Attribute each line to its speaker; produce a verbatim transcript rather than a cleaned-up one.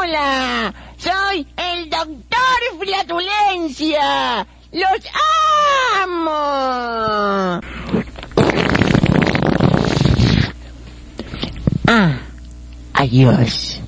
Speaker 1: Hola, soy el doctor Flatulencia. ¡Los amo! Ah, adiós.